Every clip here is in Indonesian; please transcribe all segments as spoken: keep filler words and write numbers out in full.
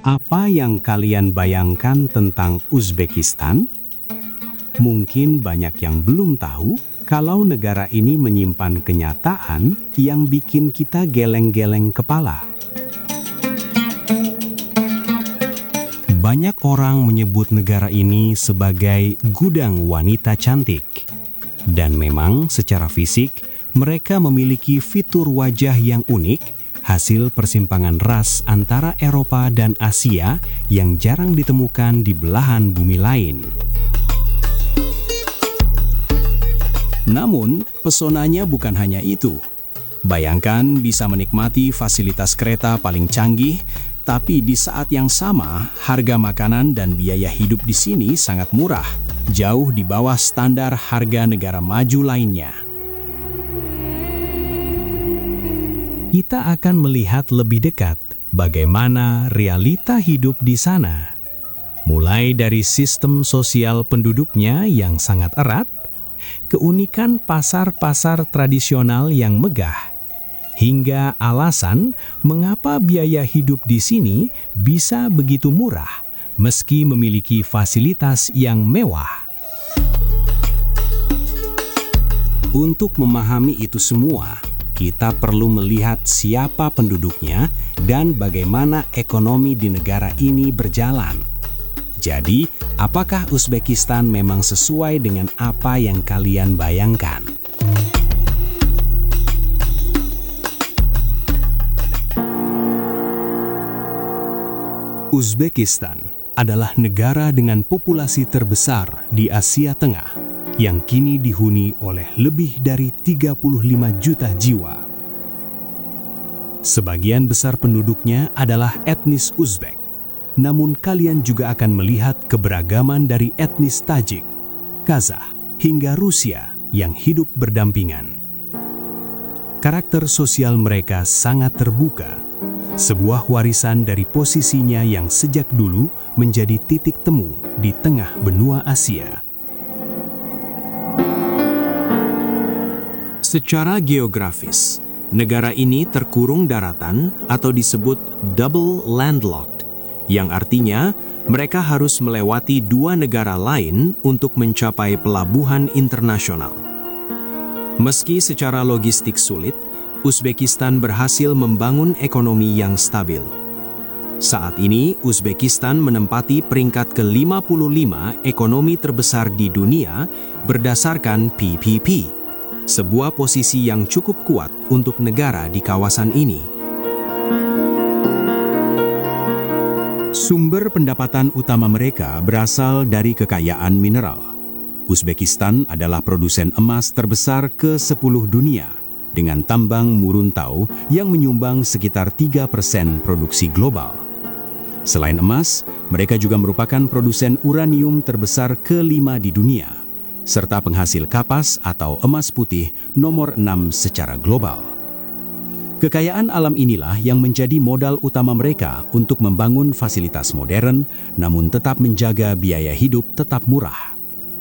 Apa yang kalian bayangkan tentang Uzbekistan? Mungkin banyak yang belum tahu kalau negara ini menyimpan kenyataan yang bikin kita geleng-geleng kepala. Banyak orang menyebut negara ini sebagai gudang wanita cantik. Dan memang secara fisik, mereka memiliki fitur wajah yang unik, hasil persimpangan ras antara Eropa dan Asia yang jarang ditemukan di belahan bumi lain. Namun, pesonanya bukan hanya itu. Bayangkan bisa menikmati fasilitas kereta paling canggih, tapi di saat yang sama, harga makanan dan biaya hidup di sini sangat murah, jauh di bawah standar harga negara maju lainnya. Kita akan melihat lebih dekat bagaimana realita hidup di sana. Mulai dari sistem sosial penduduknya yang sangat erat, keunikan pasar-pasar tradisional yang megah, hingga alasan mengapa biaya hidup di sini bisa begitu murah meski memiliki fasilitas yang mewah. Untuk memahami itu semua, kita perlu melihat siapa penduduknya dan bagaimana ekonomi di negara ini berjalan. Jadi, apakah Uzbekistan memang sesuai dengan apa yang kalian bayangkan? Uzbekistan adalah negara dengan populasi terbesar di Asia Tengah yang kini dihuni oleh lebih dari tiga puluh lima juta jiwa. Sebagian besar penduduknya adalah etnis Uzbek, namun kalian juga akan melihat keberagaman dari etnis Tajik, Kazakh, hingga Rusia yang hidup berdampingan. Karakter sosial mereka sangat terbuka, sebuah warisan dari posisinya yang sejak dulu menjadi titik temu di tengah benua Asia. Secara geografis, negara ini terkurung daratan atau disebut double landlocked, yang artinya mereka harus melewati dua negara lain untuk mencapai pelabuhan internasional. Meski secara logistik sulit, Uzbekistan berhasil membangun ekonomi yang stabil. Saat ini, Uzbekistan menempati peringkat ke lima puluh lima ekonomi terbesar di dunia berdasarkan P P P, sebuah posisi yang cukup kuat untuk negara di kawasan ini. Sumber pendapatan utama mereka berasal dari kekayaan mineral. Uzbekistan adalah produsen emas terbesar ke sepuluh dunia, dengan tambang Muruntau yang menyumbang sekitar tiga persen produksi global. Selain emas, mereka juga merupakan produsen uranium terbesar kelima di dunia, serta penghasil kapas atau emas putih nomor enam secara global. Kekayaan alam inilah yang menjadi modal utama mereka untuk membangun fasilitas modern, namun tetap menjaga biaya hidup tetap murah.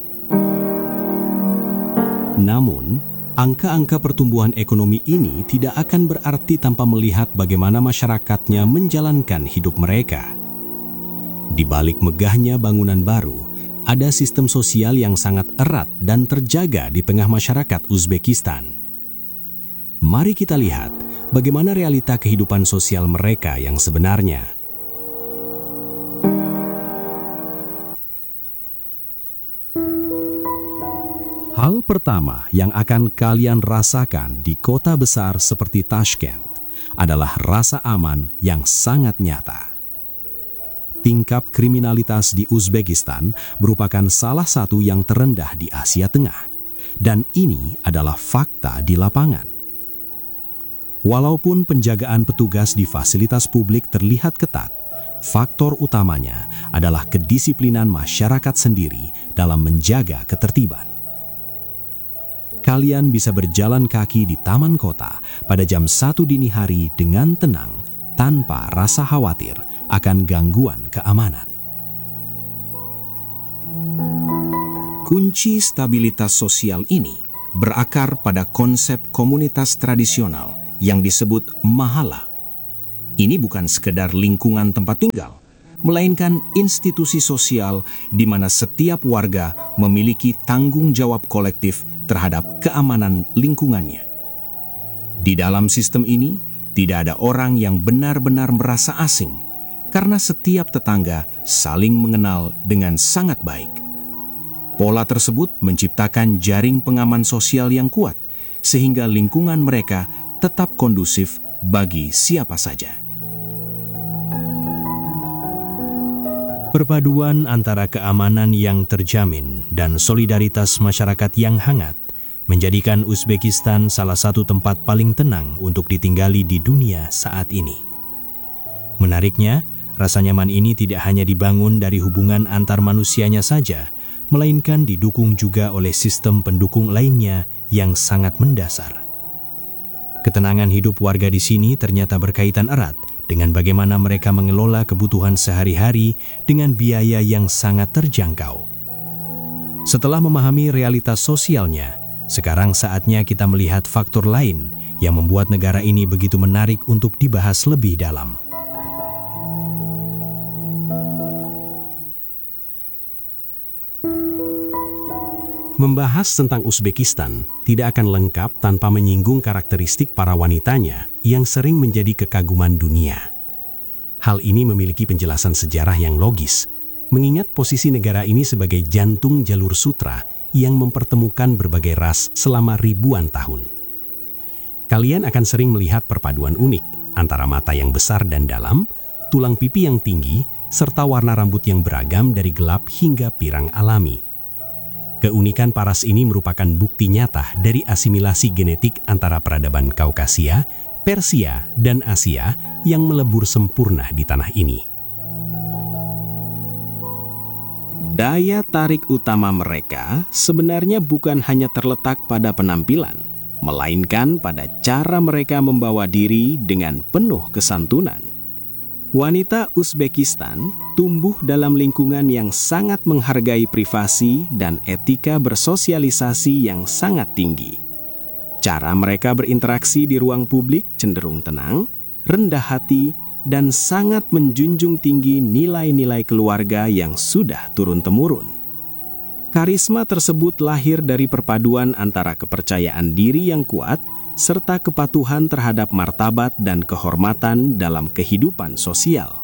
Namun, angka-angka pertumbuhan ekonomi ini tidak akan berarti tanpa melihat bagaimana masyarakatnya menjalankan hidup mereka. Di balik megahnya bangunan baru, ada sistem sosial yang sangat erat dan terjaga di tengah masyarakat Uzbekistan. Mari kita lihat bagaimana realita kehidupan sosial mereka yang sebenarnya. Hal pertama yang akan kalian rasakan di kota besar seperti Tashkent adalah rasa aman yang sangat nyata. Tingkat kriminalitas di Uzbekistan merupakan salah satu yang terendah di Asia Tengah, dan ini adalah fakta di lapangan. Walaupun penjagaan petugas di fasilitas publik terlihat ketat, faktor utamanya adalah kedisiplinan masyarakat sendiri dalam menjaga ketertiban. Kalian bisa berjalan kaki di taman kota pada jam satu dini hari dengan tenang, tanpa rasa khawatir akan gangguan keamanan. Kunci stabilitas sosial ini berakar pada konsep komunitas tradisional yang disebut mahala. Ini bukan sekedar lingkungan tempat tinggal, melainkan institusi sosial di mana setiap warga memiliki tanggung jawab kolektif terhadap keamanan lingkungannya. Di dalam sistem ini, tidak ada orang yang benar-benar merasa asing, karena setiap tetangga saling mengenal dengan sangat baik. Pola tersebut menciptakan jaring pengaman sosial yang kuat, sehingga lingkungan mereka tetap kondusif bagi siapa saja. Perpaduan antara keamanan yang terjamin dan solidaritas masyarakat yang hangat menjadikan Uzbekistan salah satu tempat paling tenang untuk ditinggali di dunia saat ini. Menariknya, rasa nyaman ini tidak hanya dibangun dari hubungan antar manusianya saja, melainkan didukung juga oleh sistem pendukung lainnya yang sangat mendasar. Ketenangan hidup warga di sini ternyata berkaitan erat dengan bagaimana mereka mengelola kebutuhan sehari-hari dengan biaya yang sangat terjangkau. Setelah memahami realitas sosialnya, sekarang saatnya kita melihat faktor lain yang membuat negara ini begitu menarik untuk dibahas lebih dalam. Membahas tentang Uzbekistan tidak akan lengkap tanpa menyinggung karakteristik para wanitanya yang sering menjadi kekaguman dunia. Hal ini memiliki penjelasan sejarah yang logis, mengingat posisi negara ini sebagai jantung jalur sutra yang mempertemukan berbagai ras selama ribuan tahun. Kalian akan sering melihat perpaduan unik antara mata yang besar dan dalam, tulang pipi yang tinggi, serta warna rambut yang beragam dari gelap hingga pirang alami. Keunikan paras ini merupakan bukti nyata dari asimilasi genetik antara peradaban Kaukasia, Persia, dan Asia yang melebur sempurna di tanah ini. Daya tarik utama mereka sebenarnya bukan hanya terletak pada penampilan, melainkan pada cara mereka membawa diri dengan penuh kesantunan. Wanita Uzbekistan tumbuh dalam lingkungan yang sangat menghargai privasi dan etika bersosialisasi yang sangat tinggi. Cara mereka berinteraksi di ruang publik cenderung tenang, rendah hati, dan sangat menjunjung tinggi nilai-nilai keluarga yang sudah turun-temurun. Karisma tersebut lahir dari perpaduan antara kepercayaan diri yang kuat serta kepatuhan terhadap martabat dan kehormatan dalam kehidupan sosial.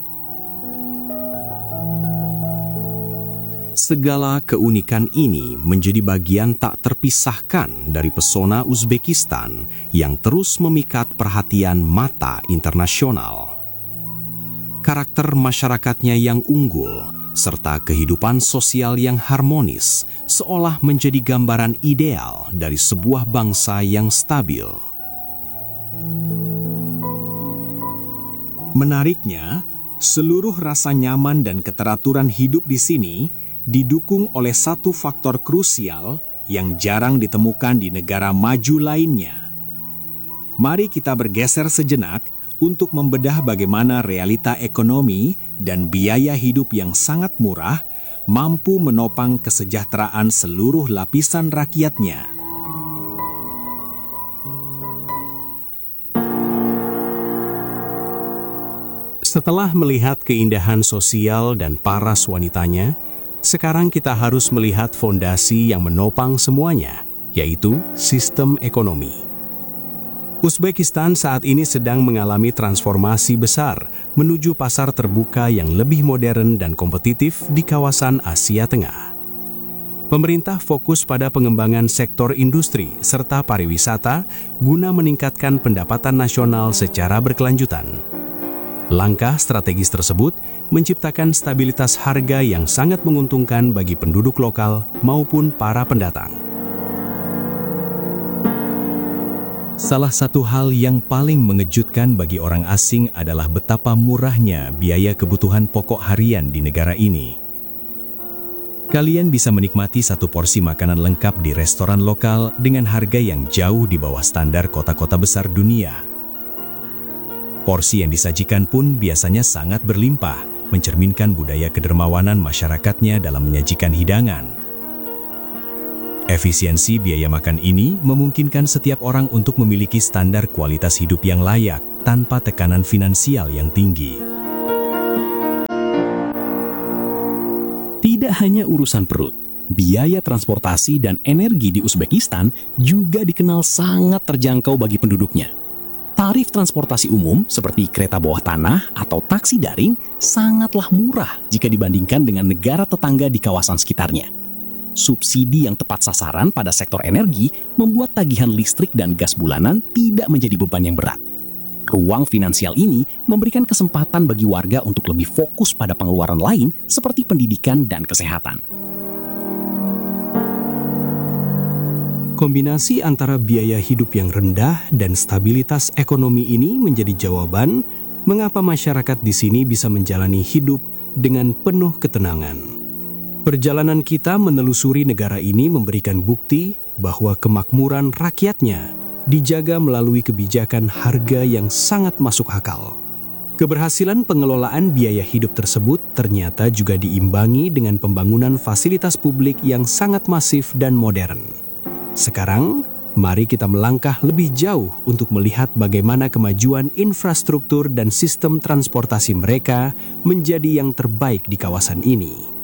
Segala keunikan ini menjadi bagian tak terpisahkan dari pesona Uzbekistan yang terus memikat perhatian mata internasional. Karakter masyarakatnya yang unggul, serta kehidupan sosial yang harmonis, seolah menjadi gambaran ideal dari sebuah bangsa yang stabil. Menariknya, seluruh rasa nyaman dan keteraturan hidup di sini didukung oleh satu faktor krusial yang jarang ditemukan di negara maju lainnya. Mari kita bergeser sejenak untuk membedah bagaimana realita ekonomi dan biaya hidup yang sangat murah mampu menopang kesejahteraan seluruh lapisan rakyatnya. Setelah melihat keindahan sosial dan paras wanitanya, sekarang kita harus melihat fondasi yang menopang semuanya, yaitu sistem ekonomi. Uzbekistan saat ini sedang mengalami transformasi besar menuju pasar terbuka yang lebih modern dan kompetitif di kawasan Asia Tengah. Pemerintah fokus pada pengembangan sektor industri serta pariwisata guna meningkatkan pendapatan nasional secara berkelanjutan. Langkah strategis tersebut menciptakan stabilitas harga yang sangat menguntungkan bagi penduduk lokal maupun para pendatang. Salah satu hal yang paling mengejutkan bagi orang asing adalah betapa murahnya biaya kebutuhan pokok harian di negara ini. Kalian bisa menikmati satu porsi makanan lengkap di restoran lokal dengan harga yang jauh di bawah standar kota-kota besar dunia. Porsi yang disajikan pun biasanya sangat berlimpah, mencerminkan budaya kedermawanan masyarakatnya dalam menyajikan hidangan. Efisiensi biaya makan ini memungkinkan setiap orang untuk memiliki standar kualitas hidup yang layak tanpa tekanan finansial yang tinggi. Tidak hanya urusan perut, biaya transportasi dan energi di Uzbekistan juga dikenal sangat terjangkau bagi penduduknya. Tarif transportasi umum seperti kereta bawah tanah atau taksi daring sangatlah murah jika dibandingkan dengan negara tetangga di kawasan sekitarnya. Subsidi yang tepat sasaran pada sektor energi membuat tagihan listrik dan gas bulanan tidak menjadi beban yang berat. Ruang finansial ini memberikan kesempatan bagi warga untuk lebih fokus pada pengeluaran lain seperti pendidikan dan kesehatan. Kombinasi antara biaya hidup yang rendah dan stabilitas ekonomi ini menjadi jawaban mengapa masyarakat di sini bisa menjalani hidup dengan penuh ketenangan. Perjalanan kita menelusuri negara ini memberikan bukti bahwa kemakmuran rakyatnya dijaga melalui kebijakan harga yang sangat masuk akal. Keberhasilan pengelolaan biaya hidup tersebut ternyata juga diimbangi dengan pembangunan fasilitas publik yang sangat masif dan modern. Sekarang, mari kita melangkah lebih jauh untuk melihat bagaimana kemajuan infrastruktur dan sistem transportasi mereka menjadi yang terbaik di kawasan ini.